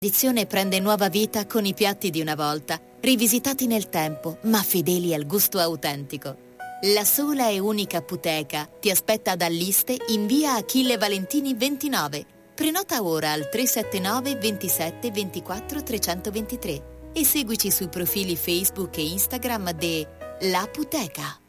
Tradizione prende nuova vita con i piatti di una volta, rivisitati nel tempo, ma fedeli al gusto autentico. La sola e unica Puteca ti aspetta ad Alliste in via Achille Valentini 29. Prenota ora al 379 27 24 323 e seguici sui profili Facebook e Instagram de La Puteca.